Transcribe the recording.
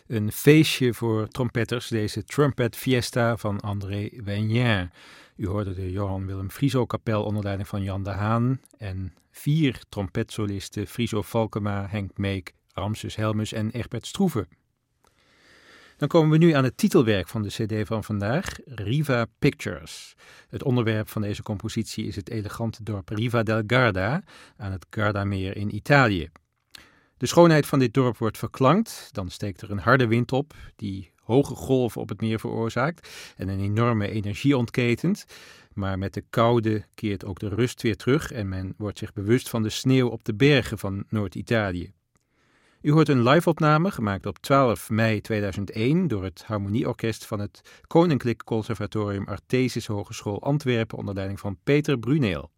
Een feestje voor trompetters, deze Trumpet Fiesta van André Wegnien. U hoorde de Johan Willem Frieso kapel onder leiding van Jan de Haan en 4 trompetsolisten Friso Valkema, Henk Meek, Ramses Helmus en Egbert Stroeve. Dan komen we nu aan het titelwerk van de cd van vandaag, Riva Pictures. Het onderwerp van deze compositie is het elegante dorp Riva del Garda aan het Gardameer in Italië. De schoonheid van dit dorp wordt verklankt, dan steekt er een harde wind op die hoge golven op het meer veroorzaakt en een enorme energie ontketent. Maar met de koude keert ook de rust weer terug en men wordt zich bewust van de sneeuw op de bergen van Noord-Italië. U hoort een live-opname gemaakt op 12 mei 2001 door het Harmonieorkest van het Koninklijk Conservatorium Artesische Hogeschool Antwerpen onder leiding van Peter Bruneel.